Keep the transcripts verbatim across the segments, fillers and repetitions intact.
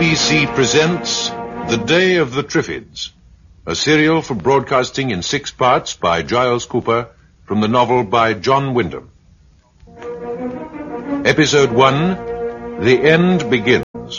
B C presents The Day of the Triffids, a serial for broadcasting in six parts by Giles Cooper from the novel by John Wyndham. Episode one, The End Begins.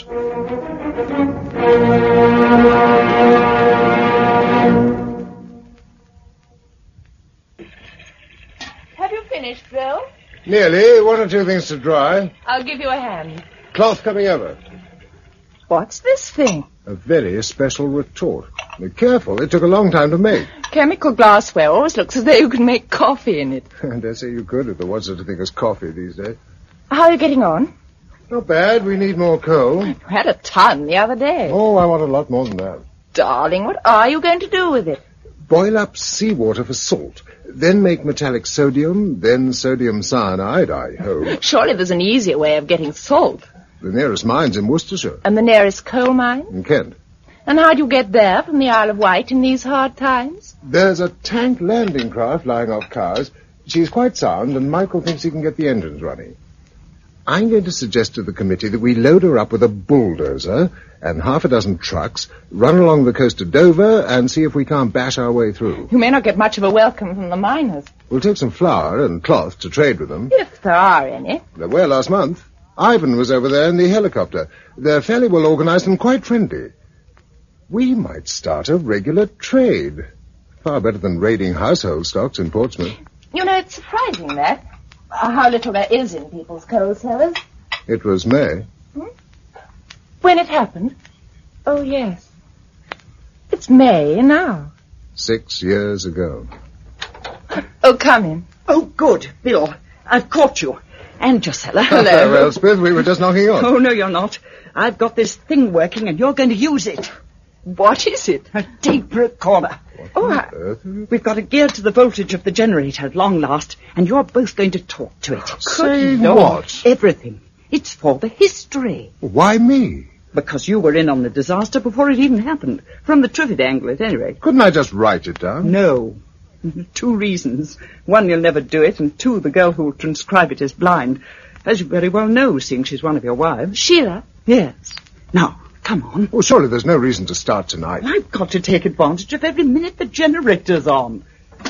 Have you finished, Bill? Nearly. One or two things to dry. I'll give you a hand. Cloth coming over. What's this thing? A very special retort. Be careful, it took a long time to make. Chemical glassware always looks as though you can make coffee in it. I dare say you could if there was such a thing as coffee these days. How are you getting on? Not bad. We need more coal. You had a ton the other day. Oh, I want a lot more than that. Darling, what are you going to do with it? Boil up seawater for salt. Then make metallic sodium, then sodium cyanide, I hope. Surely there's an easier way of getting salt. The nearest mine's in Worcestershire. And the nearest coal mine? In Kent. And how do you get there from the Isle of Wight in these hard times? There's a tank landing craft lying off Cowes. She's quite sound, and Michael thinks he can get the engines running. I'm going to suggest to the committee that we load her up with a bulldozer and half a dozen trucks, run along the coast to Dover, and see if we can't bash our way through. You may not get much of a welcome from the miners. We'll take some flour and cloth to trade with them. If there are any. There were last month. Ivan was over there in the helicopter. They're fairly well organized and quite friendly. We might start a regular trade. Far better than raiding household stocks in Portsmouth. You know, it's surprising that. Uh, how little there is in people's coal cellars. It was May. Hmm? When it happened? Oh, yes. It's May now. Six years ago. Oh, come in. Oh, good, Bill. I've caught you. And Josella. Hello. Hello, Elspeth. We were just knocking on. Oh, no, you're not. I've got this thing working, and you're going to use it. What is it? A tape recorder. Oh, I... We've got it geared to the voltage of the generator at long last, and you're both going to talk to it. Say Lord. what? Everything. It's for the history. Why me? Because you were in on the disaster before it even happened. From the Triffitt angle, at any rate. Couldn't I just write it down? No. Two reasons. One, you'll never do it, and two, the girl who will transcribe it is blind. As you very well know, seeing she's one of your wives. Sheila? Yes. Now, come on. Well, surely there's no reason to start tonight. I've got to take advantage of every minute the generator's on.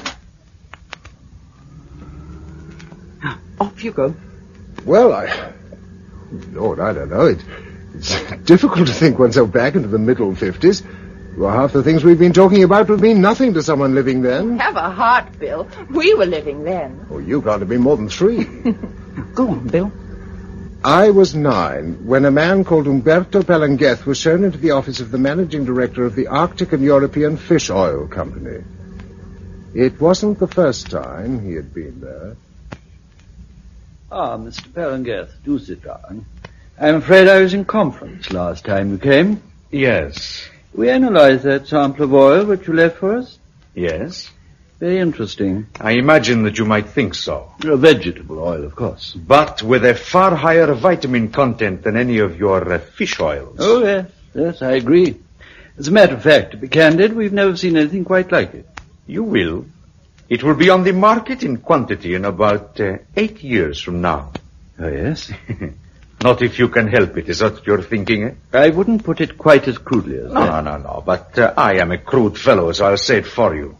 Now, off you go. Well, I... Lord, I don't know. It, it's difficult to think oneself back into the middle fifties. Well, half the things we've been talking about would mean nothing to someone living then. Have a heart, Bill. We were living then. Oh, you can't have been more than three. Now, go on, Bill. I was nine when a man called Umberto Palangueth was shown into the office of the managing director of the Arctic and European Fish Oil Company. It wasn't the first time he had been there. Ah, Mister Palangueth, do sit down. I'm afraid I was in conference last time you came. Yes. We analyzed that sample of oil which you left for us. Yes. Very interesting. I imagine that you might think so. A vegetable oil, of course. But with a far higher vitamin content than any of your uh, fish oils. Oh, yes. Yes, I agree. As a matter of fact, to be candid, we've never seen anything quite like it. You will. It will be on the market in quantity in about uh, eight years from now. Oh, yes? Not if you can help it, is that what you're thinking, eh? I wouldn't put it quite as crudely as No, that. no, no, no. But uh, I am a crude fellow, so I'll say it for you.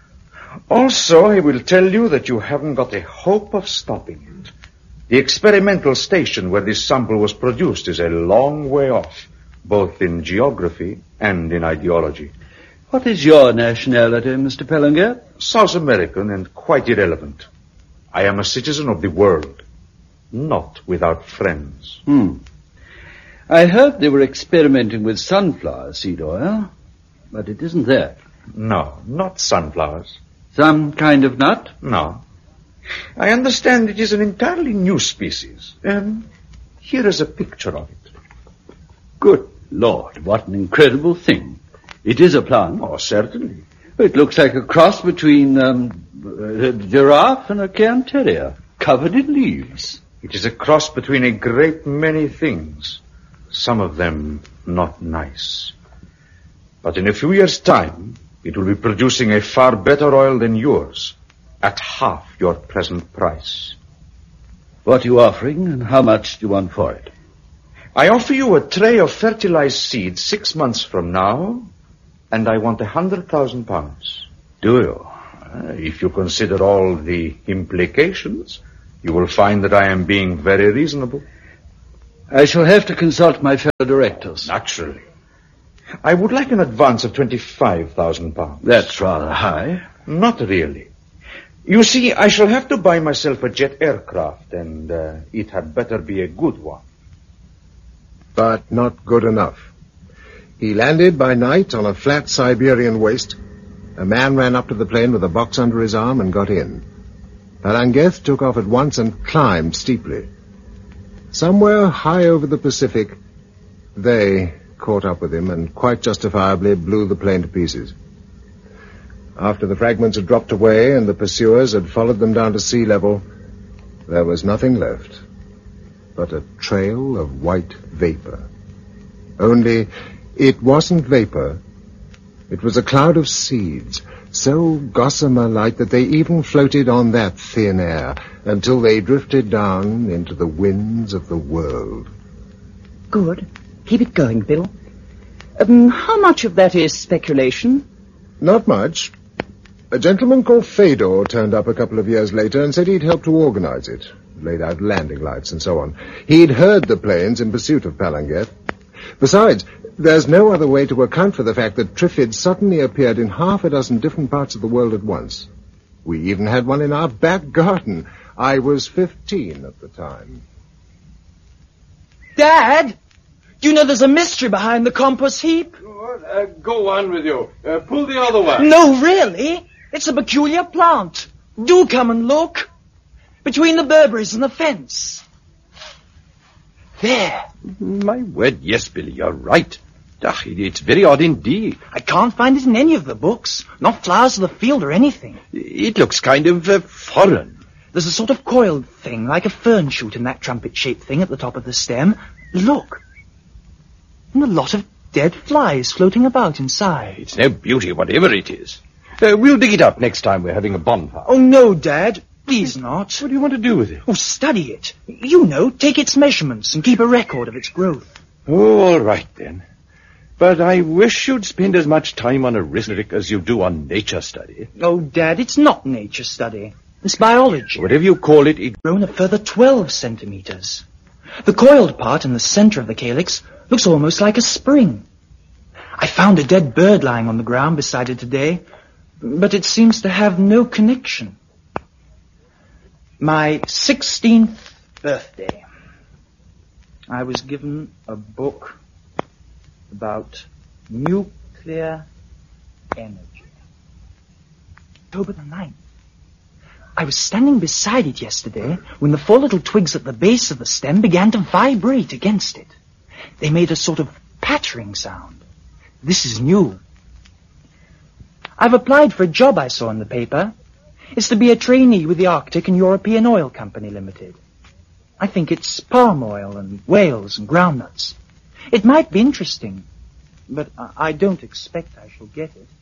Also, I will tell you that you haven't got a hope of stopping it. The experimental station where this sample was produced is a long way off, both in geography and in ideology. What is your nationality, Mister Palangueth? South American and quite irrelevant. I am a citizen of the world, not without friends. Hmm. I heard they were experimenting with sunflower seed oil, but it isn't that. No, not sunflowers. Some kind of nut? No. I understand it is an entirely new species. Um, here is a picture of it. Good Lord, what an incredible thing. It is a plant. Oh, certainly. It looks like a cross between um, a giraffe and a cairn terrier, covered in leaves. It is a cross between a great many things, some of them not nice. But in a few years' time, it will be producing a far better oil than yours, at half your present price. What are you offering, and how much do you want for it? I offer you a tray of fertilized seeds six months from now, and I want a hundred thousand pounds. Do you? Uh, if you consider all the implications, you will find that I am being very reasonable. I shall have to consult my fellow directors. Naturally. I would like an advance of twenty-five thousand pounds. That's rather high. Not really. You see, I shall have to buy myself a jet aircraft, and uh, it had better be a good one. But not good enough. He landed by night on a flat Siberian waste. A man ran up to the plane with a box under his arm and got in. Palangeth took off at once and climbed steeply. Somewhere high over the Pacific, they caught up with him and quite justifiably blew the plane to pieces. After the fragments had dropped away and the pursuers had followed them down to sea level, there was nothing left but a trail of white vapor. Only it wasn't vapor. It was a cloud of seeds, so gossamer-like that they even floated on that thin air until they drifted down into the winds of the world. Good. Keep it going, Bill. Um, how much of that is speculation? Not much. A gentleman called Fedor turned up a couple of years later and said he'd helped to organize it, laid out landing lights and so on. He'd heard the planes in pursuit of Palangeth. Besides, there's no other way to account for the fact that Triffids suddenly appeared in half a dozen different parts of the world at once. We even had one in our back garden. I was fifteen at the time. Dad! Do you know there's a mystery behind the compost heap? Uh, go on with you. Uh, pull the other one. No, really. It's a peculiar plant. Do come and look. Between the Burberrys and the fence. There. My word, yes, Billy, you're right. Ach, it's very odd indeed. I can't find it in any of the books. Not Flowers of the Field or anything. It looks kind of uh, foreign. There's a sort of coiled thing, like a fern shoot in that trumpet-shaped thing at the top of the stem. Look. And a lot of dead flies floating about inside. It's no beauty, whatever it is. Uh, we'll dig it up next time we're having a bonfire. Oh, no, Dad. Please not. What do you want to do with it? Oh, study it. You know, take its measurements and keep a record of its growth. Oh, all right, then. But I wish you'd spend as much time on arithmetic as you do on nature study. Oh, Dad, it's not nature study. It's biology. Whatever you call it, it... grown a further twelve centimeters. The coiled part in the center of the calyx looks almost like a spring. I found a dead bird lying on the ground beside it today, but it seems to have no connection. My sixteenth birthday, I was given a book about nuclear energy. October the ninth. I was standing beside it yesterday when the four little twigs at the base of the stem began to vibrate against it. They made a sort of pattering sound. This is new. I've applied for a job I saw in the paper. It's to be a trainee with the Arctic and European Oil Company Limited. I think it's palm oil and whales and groundnuts. It might be interesting, but I, I don't expect I shall get it.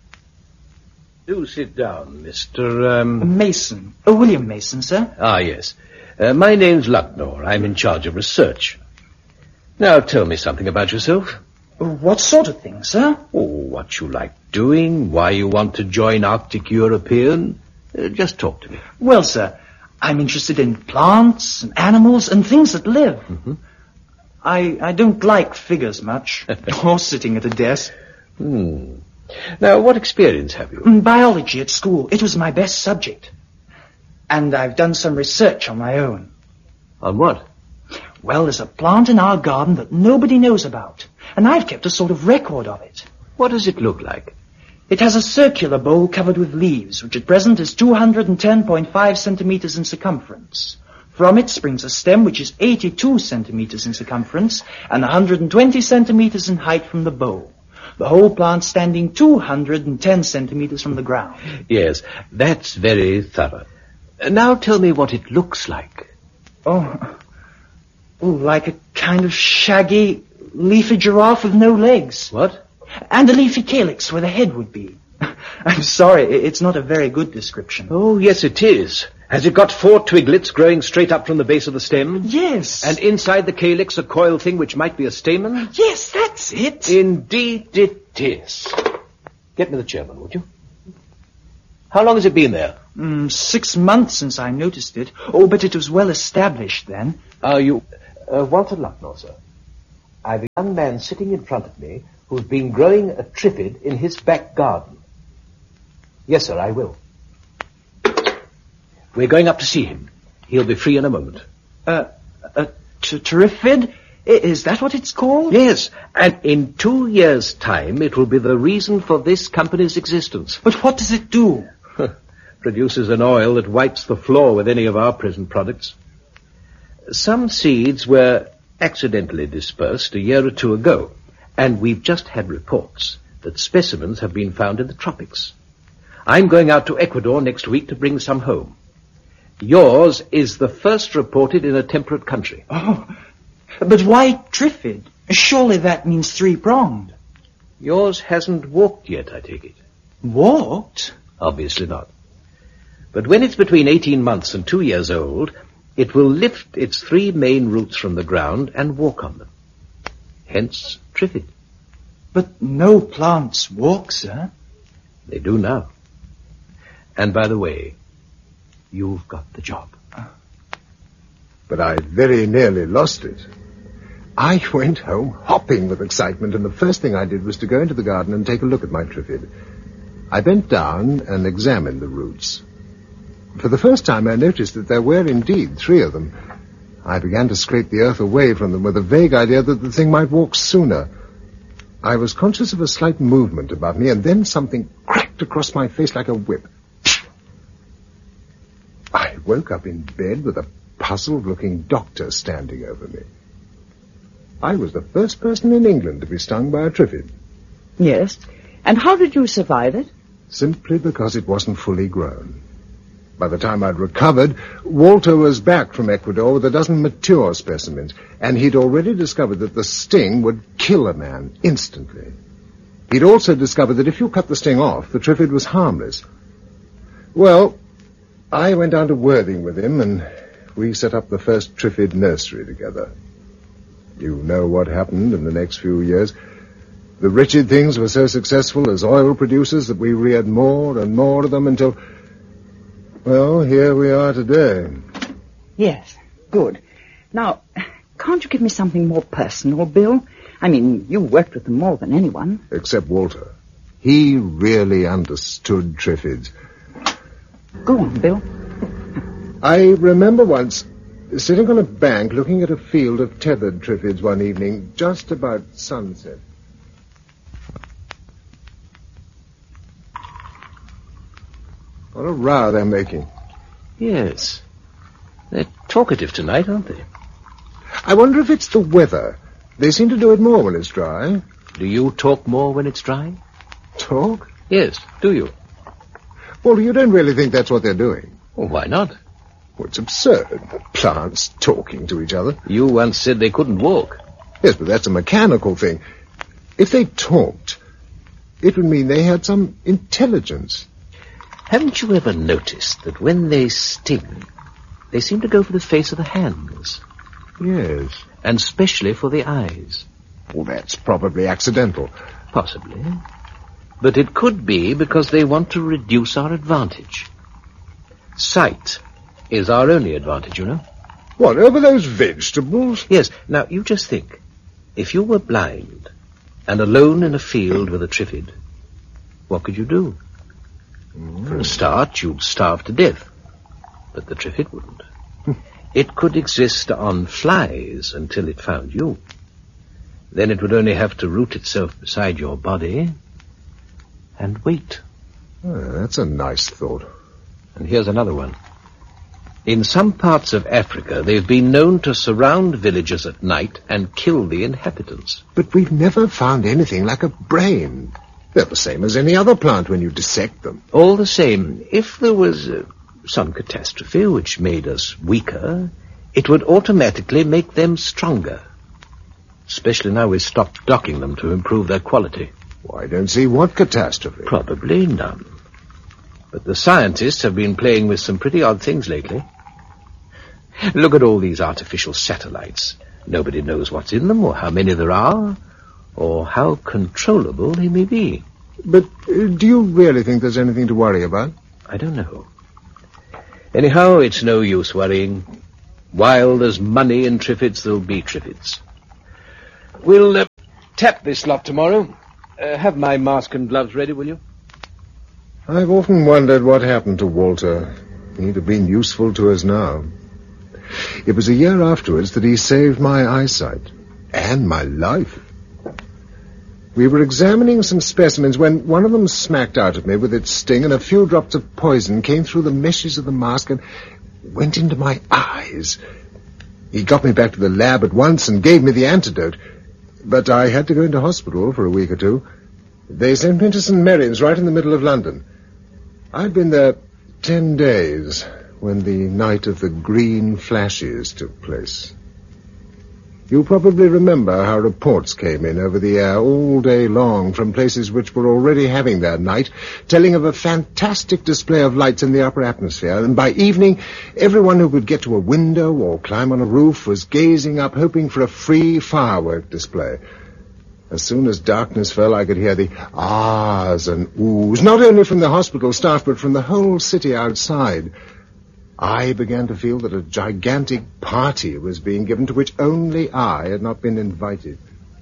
Do sit down, Mister Um... Mason. Oh, William Mason, sir. Ah, yes. Uh, my name's Lucknor. I'm in charge of research. Now, tell me something about yourself. What sort of thing, sir? Oh, what you like doing, why you want to join Arctic European. Uh, just talk to me. Well, sir, I'm interested in plants and animals and things that live. Mm-hmm. I, I don't like figures much, or sitting at a desk. Hmm. Now, what experience have you? Mm, biology at school. It was my best subject. And I've done some research on my own. On what? Well, there's a plant in our garden that nobody knows about, and I've kept a sort of record of it. What does it look like? It has a circular bowl covered with leaves, which at present is two hundred ten point five centimeters in circumference. From it springs a stem which is eighty-two centimeters in circumference and one hundred twenty centimeters in height from the bowl. The whole plant standing two hundred ten centimeters from the ground. Yes, that's very thorough. Uh, now tell me what it looks like. Oh, oh, like a kind of shaggy, leafy giraffe with no legs. What? And a leafy calyx where the head would be. I'm sorry, it's not a very good description. Oh, yes, it is. Has it got four twiglets growing straight up from the base of the stem? Yes. And inside the calyx a coiled thing which might be a stamen? Yes, that's it. Indeed it is. Get me the chairman, would you? How long has it been there? Mm, six months since I noticed it. Oh, but it was well established then. Are you... Uh, Walter Lucknor, sir. I've a young man sitting in front of me who's been growing a triffid in his back garden. Yes, sir, I will. We're going up to see him. He'll be free in a moment. Uh, a t- triffid? Is that what it's called? Yes, and in two years' time it will be the reason for this company's existence. But what does it do? Produces an oil that wipes the floor with any of our present products. Some seeds were accidentally dispersed a year or two ago, and we've just had reports that specimens have been found in the tropics. I'm going out to Ecuador next week to bring some home. Yours is the first reported in a temperate country. Oh, but why triffid? Surely that means three-pronged. Yours hasn't walked yet, I take it. Walked? Obviously not. But when it's between eighteen months and two years old, it will lift its three main roots from the ground and walk on them. Hence, triffid. But no plants walk, sir. They do now. And by the way, you've got the job. But I very nearly lost it. I went home hopping with excitement, and the first thing I did was to go into the garden and take a look at my triffid. I bent down and examined the roots. For the first time I noticed that there were indeed three of them. I began to scrape the earth away from them with a vague idea that the thing might walk sooner. I was conscious of a slight movement above me, and then something cracked across my face like a whip. I woke up in bed with a puzzled-looking doctor standing over me. I was the first person in England to be stung by a triffid. Yes. And how did you survive it? Simply because it wasn't fully grown. By the time I'd recovered, Walter was back from Ecuador with a dozen mature specimens, and he'd already discovered that the sting would kill a man instantly. He'd also discovered that if you cut the sting off, the triffid was harmless. Well, I went down to Worthing with him, and we set up the first triffid nursery together. You know what happened in the next few years. The wretched things were so successful as oil producers that we reared more and more of them until, well, here we are today. Yes, good. Now, can't you give me something more personal, Bill? I mean, you worked with them more than anyone. Except Walter. He really understood triffids. Go on, Bill. I remember once sitting on a bank looking at a field of tethered triffids one evening, just about sunset. What a row they're making. Yes. They're talkative tonight, aren't they? I wonder if it's the weather. They seem to do it more when it's dry. Do you talk more when it's dry? Talk? Yes, do you? Well, you don't really think that's what they're doing? Well, why not? Well, it's absurd. Plants talking to each other. You once said they couldn't walk. Yes, but that's a mechanical thing. If they talked, it would mean they had some intelligence. Haven't you ever noticed that when they sting, they seem to go for the face of the hands? Yes. And especially for the eyes. Well, that's probably accidental. Possibly. But it could be because they want to reduce our advantage. Sight is our only advantage, you know. What, over those vegetables? Yes. Now, you just think. If you were blind and alone in a field with a triffid, what could you do? Mm. For a start, you'd starve to death. But the triffid wouldn't. It could exist on flies until it found you. Then it would only have to root itself beside your body and wait. Oh, that's a nice thought. And here's another one. In some parts of Africa, they've been known to surround villages at night and kill the inhabitants. But we've never found anything like a brain. They're the same as any other plant when you dissect them. All the same, if there was uh, some catastrophe which made us weaker, it would automatically make them stronger. Especially now we've stopped docking them to improve their quality. Well, I don't see what catastrophe. Probably none. But the scientists have been playing with some pretty odd things lately. Look at all these artificial satellites. Nobody knows what's in them, or how many there are, or how controllable they may be. But uh, do you really think there's anything to worry about? I don't know. Anyhow, it's no use worrying. While there's money in Triffids, there'll be Triffids. We'll uh, tap this lot tomorrow. Uh, have my mask and gloves ready, will you? I've often wondered what happened to Walter. He'd have been useful to us now. It was a year afterwards that he saved my eyesight. And my life. We were examining some specimens when one of them smacked out at me with its sting, and a few drops of poison came through the meshes of the mask and went into my eyes. He got me back to the lab at once and gave me the antidote. But I had to go into hospital for a week or two. They sent me to Saint Mary's right in the middle of London. I'd been there ten days when the night of the green flashes took place. You probably remember how reports came in over the air all day long from places which were already having their night, telling of a fantastic display of lights in the upper atmosphere, and by evening, everyone who could get to a window or climb on a roof was gazing up, hoping for a free firework display. As soon as darkness fell, I could hear the ahs and oohs, not only from the hospital staff, but from the whole city outside. I began to feel that a gigantic party was being given to which only I had not been invited.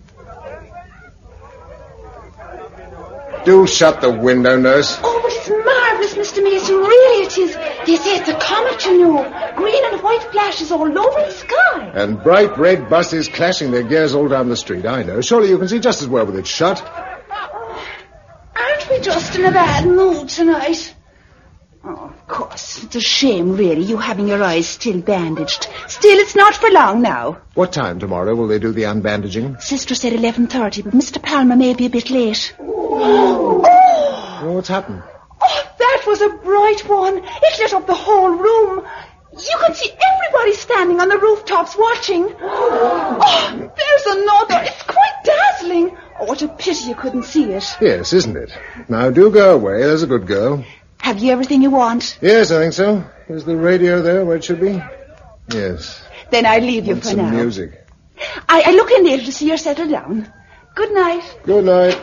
Do shut the window, nurse. Oh, but it's marvellous, Mister Mason. Really it is. They say it's a comet, you know. Green and white flashes all over the sky. And bright red buses clashing their gears all down the street, I know. Surely you can see just as well with it shut. Oh, aren't we just in a bad mood tonight? Oh, of course. It's a shame, really, you having your eyes still bandaged. Still, it's not for long now. What time tomorrow will they do the unbandaging? Sister said eleven thirty, but Mister Palmer may be a bit late. Oh! Well, what's happened? Oh, that was a bright one. It lit up the whole room. You can see everybody standing on the rooftops watching. Oh, there's another. It's quite dazzling. Oh, what a pity you couldn't see it. Yes, isn't it? Now, do go away. There's a good girl. Have you everything you want? Yes, I think so. Is the radio there where it should be? Yes. Then I'll leave you Want for some now. music. I, I look in later to see you're settled down. Good night. Good night.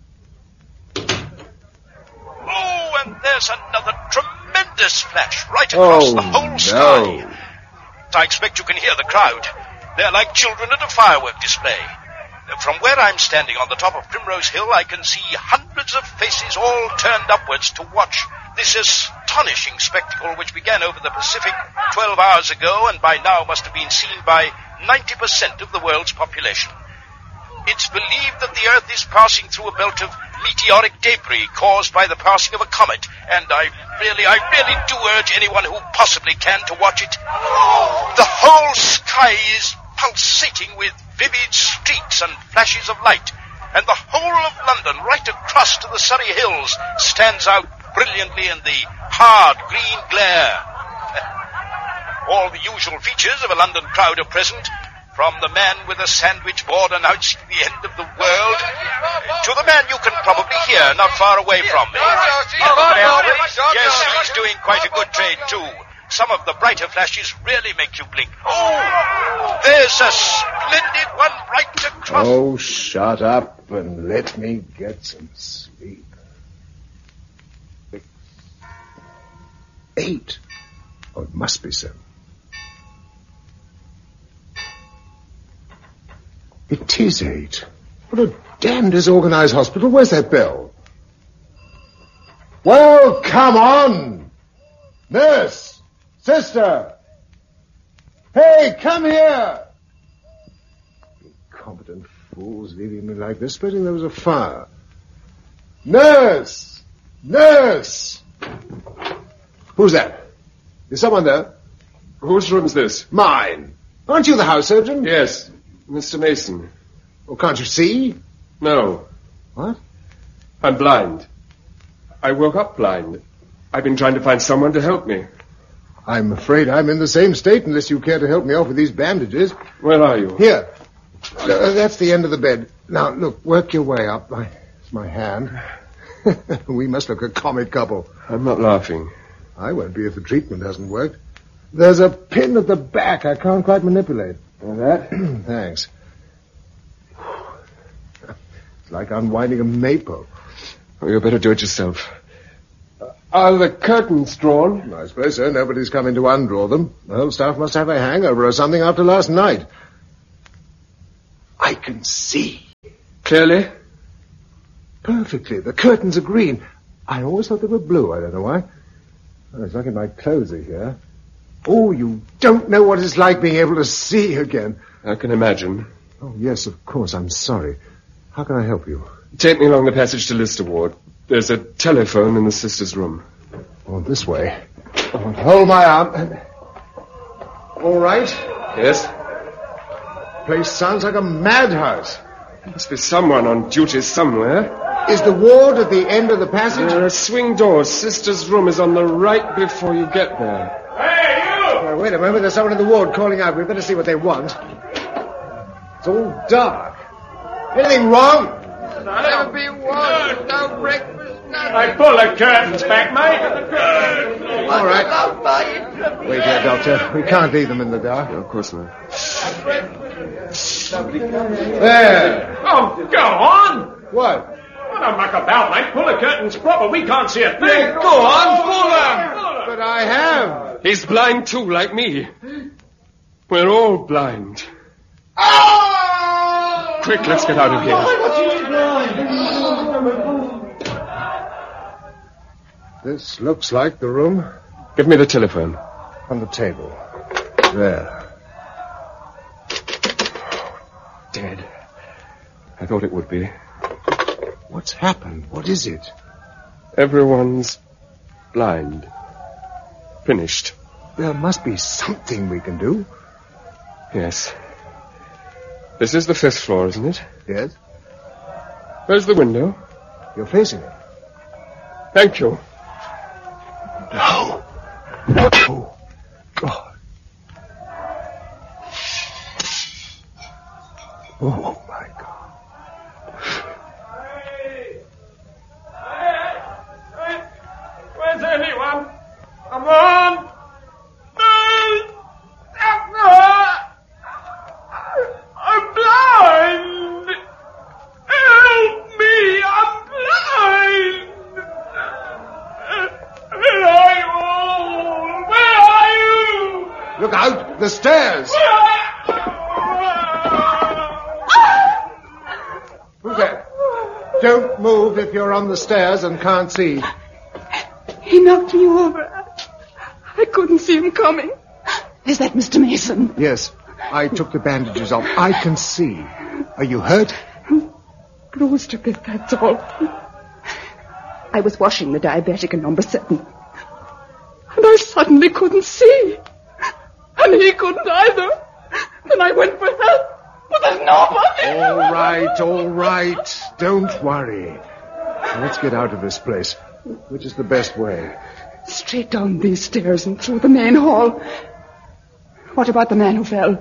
Oh, and there's another tremendous flash right across oh, the whole no. sky. I expect you can hear the crowd. They're like children at a firework display. From where I'm standing on the top of Primrose Hill, I can see hundreds of faces all turned upwards to watch this astonishing spectacle which began over the Pacific twelve hours ago and by now must have been seen by ninety percent of the world's population. It's believed that the Earth is passing through a belt of meteoric debris caused by the passing of a comet, and I really, I really do urge anyone who possibly can to watch it. The whole sky is pulsating with vivid streaks and flashes of light, and the whole of London, right across to the Surrey Hills, stands out brilliantly in the hard green glare. All the usual features of a London crowd are present, from the man with a sandwich board announcing the end of the world, to the man you can probably hear not far away from me. Yes, he's doing quite a good trade, too. Some of the brighter flashes really make you blink. Oh, there's a splendid one right across. Oh, shut up and let me get some sleep. Six, eight. Oh, it must be seven. It is eight. What a damn disorganized hospital. Where's that bell? Well, come on! Nurse! Sister! Hey, come here! Incompetent fools leaving me like this, betting there was a fire. Nurse! Nurse! Who's that? Is someone there? Whose room's this? Mine. Aren't you the house surgeon? Yes, Mister Mason. Oh, can't you see? No. What? I'm blind. I woke up blind. I've been trying to find someone to help me. I'm afraid I'm in the same state unless you care to help me off with these bandages. Where are you? Here. Uh, that's the end of the bed. Now, look, work your way up. My, it's my hand. We must look a comic couple. I'm not laughing. I won't be if the treatment hasn't worked. There's a pin at the back I can't quite manipulate. And that? Thanks. It's like unwinding a maypole. Oh, you better do it yourself. Uh, are the curtains drawn? I suppose so. Nobody's come in to undraw them. The whole staff must have a hangover or something after last night. I can see. Clearly? Perfectly. The curtains are green. I always thought they were blue. I don't know why. Oh, it's lucky my clothes are here. Oh, you don't know what it's like being able to see again. I can imagine. Oh, yes, of course. I'm sorry. How can I help you? Take me along the passage to Lister Ward. There's a telephone in the sister's room. Oh, this way. Oh, hold my arm. All right? Yes? Place sounds like a madhouse. There must be someone on duty somewhere. Is the ward at the end of the passage? There are swing doors. Sister's room is on the right before you get there. Hey, you! Uh, wait a moment. There's someone in the ward calling out. We'd better see what they want. It's all dark. Anything wrong? Never be warned. No breakfast, nothing. I pull the curtains back, mate. All right. Wait here, Doctor. We can't leave them in the dark. No, of course not. There. Oh, go on. What? Well, don't muck about, mate. Pull the curtains proper. We can't see a thing. Yeah, go on, pull them. But I have. He's blind too, like me. We're all blind. Oh! Quick, let's get out of here. This looks like the room. Give me the telephone. On the table. There. Dead. I thought it would be. What's happened? What is it? Everyone's blind. Finished. There must be something we can do. Yes. This is the fifth floor, isn't it? Yes. Where's the window? You're facing it. Thank you. No. Oh, God. Oh, my God. Hey! Hey! Hey! Where's anyone? Come on! No! I'm blind! Help me! I'm blind! Where are you all? Where are you? Look out! The stairs! Who's there? Don't move if you're on the stairs and can't see. He knocked me over. I couldn't see him coming. Is that Mister Mason? Yes. I took the bandages off. I can see. Are you hurt? Bruised a bit, that's all. I was washing the diabetic in number seven. And I suddenly couldn't see. And he couldn't either. Then I went for help. But there's nobody. All right, all right. Don't worry. Let's get out of this place. Which is the best way? Straight down these stairs and through the main hall. What about the man who fell?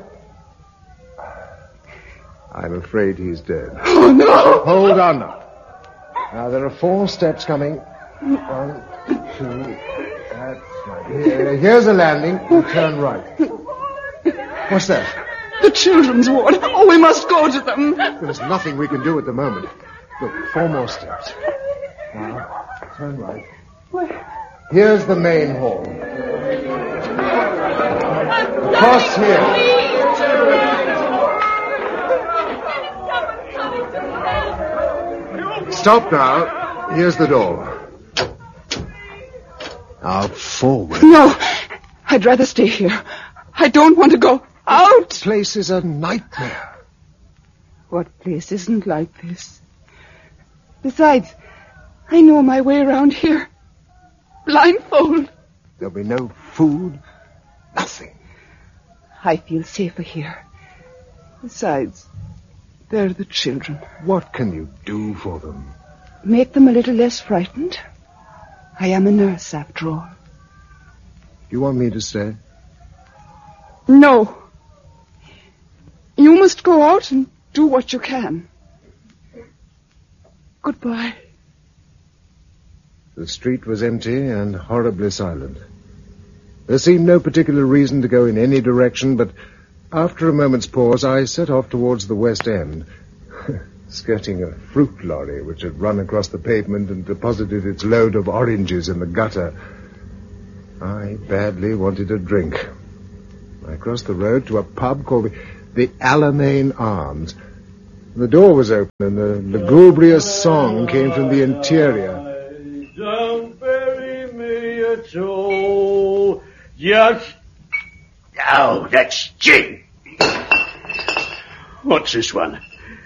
I'm afraid he's dead. Oh, no! Hold on now. Now, there are four steps coming. One, two, that's right. Here, here's a landing. You turn right. What's that? The children's ward. Oh, we must go to them. There's nothing we can do at the moment. Look, four more steps. Now, turn right. Where? Here's the main hall. Across here. Stop now. Here's the door. Now, forward. No, I'd rather stay here. I don't want to go out. This place is a nightmare. What place isn't like this? Besides, I know my way around here. Blindfold. There'll be no food, nothing. I feel safer here. Besides, they're the children. What can you do for them? Make them a little less frightened. I am a nurse, after all. You want me to stay? No. You must go out and do what you can. Goodbye. The street was empty and horribly silent. There seemed no particular reason to go in any direction, but after a moment's pause, I set off towards the West End, skirting a fruit lorry which had run across the pavement and deposited its load of oranges in the gutter. I badly wanted a drink. I crossed the road to a pub called the, the Alamein Arms. The door was open and a lugubrious song came from the interior. Don't bury me at all, just... Oh, that's gin. What's this one?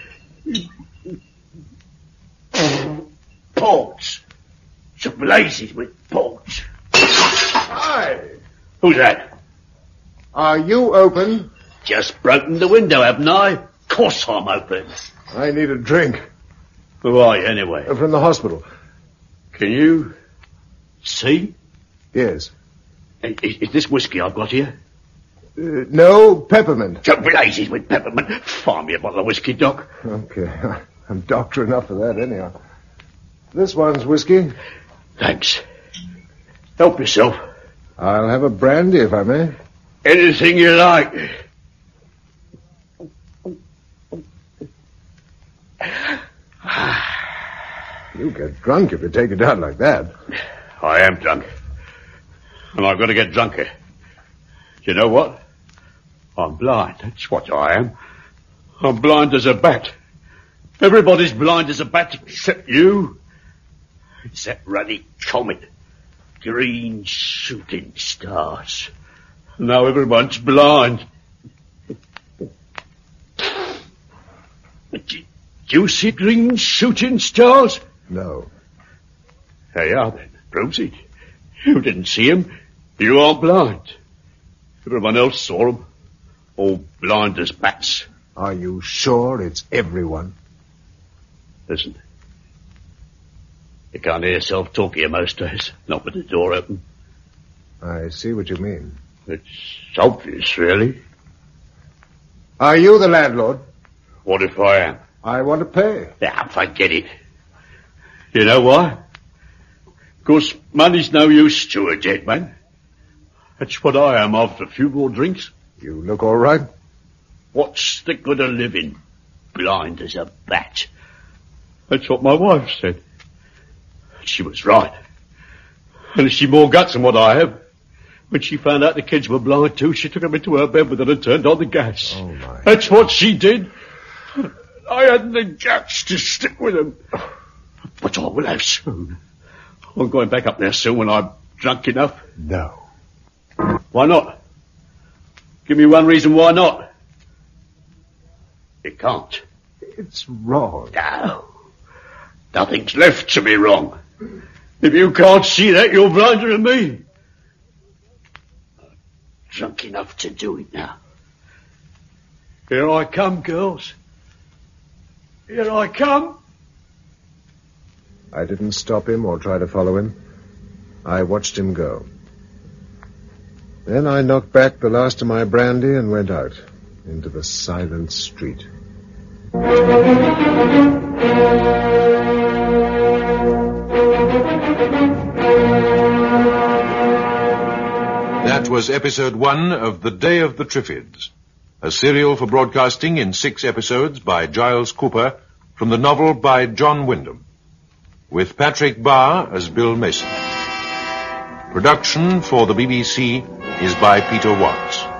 Ports. Some blazes with ports. Hi. Who's that? Are you open? Just broken the window, haven't I? Of course I'm open. I need a drink. Who are you, anyway? Uh, From the hospital. Can you see? Yes. Is, is this whiskey I've got here? Uh, no, peppermint. To blazes with peppermint. Find me a bottle of whiskey, Doc. Okay. I'm doctor enough for that, anyhow. This one's whiskey. Thanks. Help yourself. I'll have a brandy, if I may. Anything you like. You get drunk if you take it out like that. I am drunk. And I've got to get drunker. You know what? I'm blind. That's what I am. I'm blind as a bat. Everybody's blind as a bat except you. It's that ruddy comet. Green shooting stars. Now everyone's blind. Do you see green shooting stars? No. There you are then. Proves it. You didn't see him. You are blind. Everyone else saw him. All blind as bats. Are you sure it's everyone? Listen. You can't hear yourself talk here most days. Not with the door open. I see what you mean. It's obvious, really. Are you the landlord? What if I am? I want to pay. Yeah, forget it. You know why? Because money's no use to a dead man. That's what I am after a few more drinks. You look all right. What's the good of living blind as a bat? That's what my wife said. She was right. And she more guts than what I have. When she found out the kids were blind too, she took them into her bed with her and turned on the gas. Oh, my. That's what she did. I hadn't the guts to stick with them. But I will have soon. I'm going back up there soon when I'm drunk enough. No. Why not? Give me one reason why not. You can't. It's wrong. No. Nothing's left to be wrong. If you can't see that, you're blinder than me. I'm drunk enough to do it now. Here I come, girls. Here I come. I didn't stop him or try to follow him. I watched him go. Then I knocked back the last of my brandy and went out into the silent street. That was episode one of The Day of the Triffids, a serial for broadcasting in six episodes by Giles Cooper from the novel by John Wyndham, with Patrick Barr as Bill Mason. Production for the B B C is by Peter Watts.